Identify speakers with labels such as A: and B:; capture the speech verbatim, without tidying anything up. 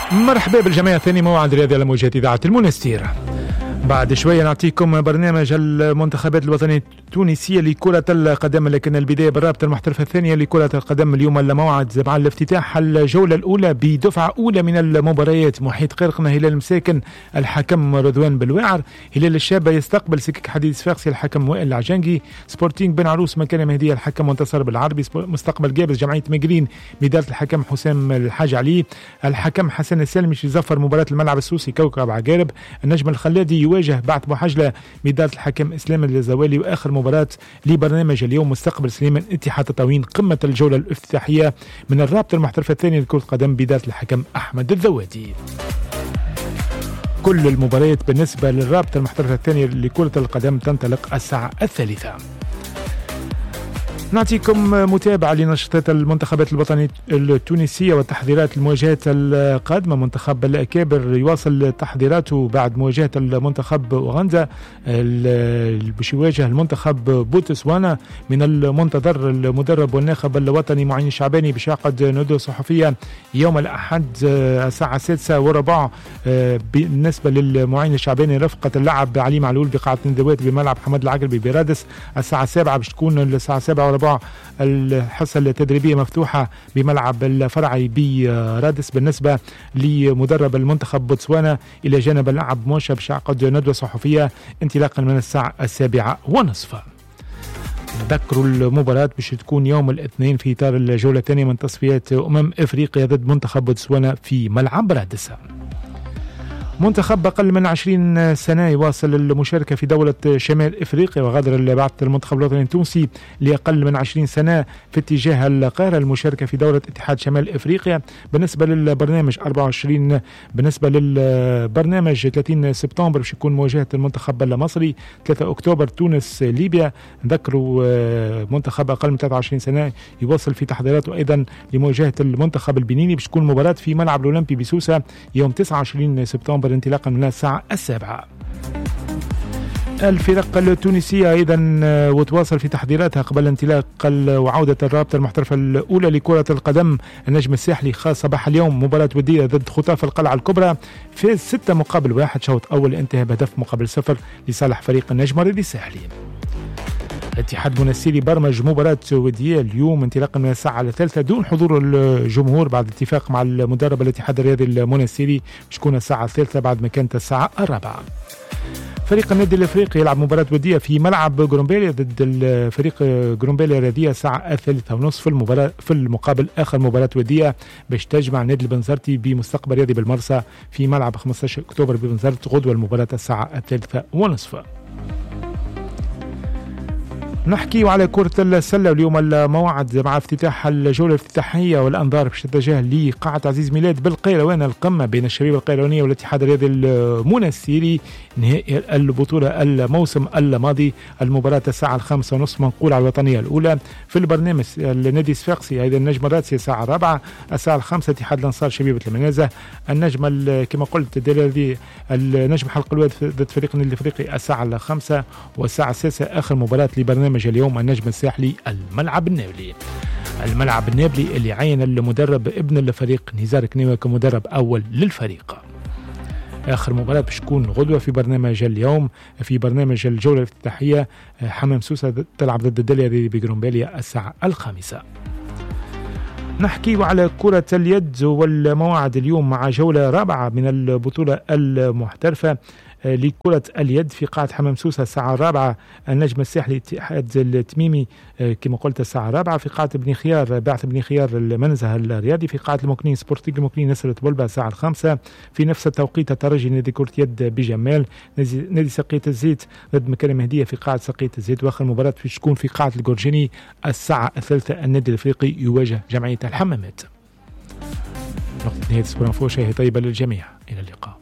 A: مرحبا بالجميع، ثاني موعد رياضي على موجات إذاعة المنستير. بعد شوية نعطيكم برنامج المنتخبات الوطنية التونسية لكرة القدم، لكن البداية بالرابطة المحترفة الثانية لكرة القدم. اليوم الموعد مع الافتتاح الجولة الأولى بدفعة أولى من المباريات. محيط قرقنة هلال مساكن الحكم رضوان بلواعر، هلال الشابة يستقبل سكك حديد صفاقسي الحكم وائل العجنقي، سبورتينغ بن عروس مكان مهدية الحكم منتصر بالعربي، مستقبل جابس جمعية مقرين بإدارة الحكم حسام الحاج علي، الحكم حسن السالمي يزفر مباراة الملعب السوسي كوكب عقارب، النجم الخلادي يواجه بعد محجلة بإدارة الحكم إسلام الزوالي. وآخر مباراة لبرنامج اليوم مستقبل سليمان اتحاد تطاوين، قمة الجولة الافتتاحية من الرابطة المحترفة الثانية لكرة القدم بإدارة الحكم أحمد الذواتي. كل المباريات بالنسبة للرابطة المحترفة الثانية لكرة القدم تنطلق الساعة الثالثة. نعطيكم متابعة لنشاطات المنتخبات الوطنية التونسية والتحضيرات المواجهات القادمة. منتخب الأكابر يواصل تحضيراته بعد مواجهة المنتخب أوغندا باش يواجه المنتخب بوتسوانا. من المنتظر المدرب والناخب الوطني معين الشعباني باش يعقد ندوة صحفية يوم الأحد الساعة السادسة وربع بالنسبة للمعين الشعباني رفقة اللاعب علي معلول بقاعة ندوات بملعب حمد العقربي برادس الساعة السابعة، باش تكون الساعة السابعة وربع الحصة التدريبية مفتوحة بملعب الفرعي برادس. بالنسبة لمدرب المنتخب بوتسوانا إلى جانب اللاعب موشا باش يعقد ندوة صحفية انطلاقا من الساعة السابعة ونصف. نذكروا المباراة باش تكون يوم الاثنين في إطار الجولة الثانية من تصفيات أمم إفريقيا ضد منتخب بوتسوانا في ملعب رادس. منتخب أقل من عشرين سنة يواصل المشاركة في دولة شمال إفريقيا، وغادر البعثة المنتخب الوطني التونسي لأقل من عشرين سنة في اتجاه القاهرة المشاركة في دولة اتحاد شمال إفريقيا. بالنسبة للبرنامج أربعة وعشرين، بالنسبة للبرنامج ثلاثين سبتمبر باش يكون مواجهة المنتخب المصري، ثلاثة أكتوبر تونس ليبيا. نذكروا منتخب أقل من ثلاثة وعشرين سنة يواصل في تحضيراته أيضا لمواجهة المنتخب البنيني باش تكون مباراة في ملعب الأولمبي بسوسة يوم تسعة وعشرين سبتمبر انطلاقا من الساعة السابعة. الفرق التونسية أيضا وتواصل في تحضيراتها قبل انطلاق وعودة الرابطة المحترفة الأولى لكرة القدم. النجم الساحلي خاص صباح اليوم مباراة ودية ضد خطاف القلعة الكبرى في ستة مقابل واحد، شوط أول انتهى بهدف مقابل صفر لصالح فريق النجم الرياضي الساحلي. الاتحاد المنستيري برمج مباراة ودية اليوم انطلاقا من الساعة الثالثة دون حضور الجمهور بعد اتفاق مع المدرب الاتحاد الرياضي المنستيري باش تكون الساعة الثالثة بعد ما كانت الساعة الرابعة. فريق النادي الافريقي يلعب مباراة ودية في ملعب جرومبيليا ضد الفريق جرومبيليا الرياضية الساعة الثالثة ونصف في المباراة في المقابل آخر مباراة ودية باش تجمع نادي البنزرتي بمستقبل رياضي بالمرسى في ملعب خمسة عشر أكتوبر ببنزرت غدوة المباراة الساعة الثالثة ونصف. نحكي على كرة السلة. اليوم الموعد مع افتتاح الجولة الافتتاحية والأنظار باش تتجه لقاعة عزيز ميلاد بالقيروان، القمة بين الشبيبة القيروانية والاتحاد الرياضي المنستيري نهائي البطولة الموسم الماضي. المباراة الساعة الخامسة ونصف منقولة على الوطنية الأولى. في البرنامج النادي الصفاقسي أيضا النجم الرادسي الساعة الرابعة، الساعة الخامسة اتحاد الأنصار شبيبة المنازة، النجم كما قلت دلالي النجم حلق الواد ضد فريق النادي الافريقي الساعة الخامسة، والساعة السادسة آخر مباراة لبرنامج اليوم النجم الساحلي الملعب النابلي. الملعب النابلي اللي عين المدرب ابن الفريق نزار كنيوة كمدرب أول للفريق. آخر مباراة باش تكون غدوة في برنامج اليوم في برنامج الجولة الافتتاحية، حمام سوسة تلعب ضد الدليا بجرومبيليا الساعة الخامسة. نحكي على كرة اليد والمواعد اليوم مع جولة رابعة من البطولة المحترفة لكرة اليد في قاعة حمام سوسة الساعة الرابعة. النجم الساحلي اتحاد التميمي كما قلت الساعة الرابعة. في قاعة بني خيار بعث بني خيار المنزه الرياضي. في قاعة المكنين سبورتينغ المكنين نسرة بلبة الساعة الخامسة. في نفس التوقيت الترجي نادي كرة يد بجمال نادي سقية الزيت ضد مكان مهدية في قاعة سقية الزيت. واخر مباراة في تكون في قاعة الجورجيني الساعة الثالثة النادي الافريقي يواجه جمعية الحمامات. نقطة نهاية سبورانفو. شاهي طيبة للجميع، إلى اللقاء.